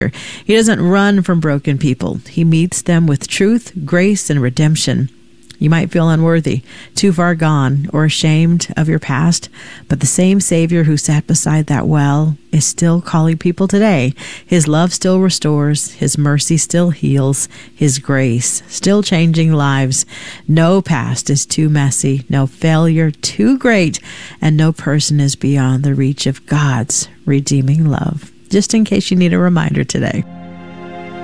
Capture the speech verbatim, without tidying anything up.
He doesn't run from broken people. He meets them with truth, grace, and redemption. You might feel unworthy, too far gone, or ashamed of your past, but the same Savior who sat beside that well is still calling people today. His love still restores, His mercy still heals, His grace still changing lives. No past is too messy, no failure too great, and no person is beyond the reach of God's redeeming love. Just in case you need a reminder today.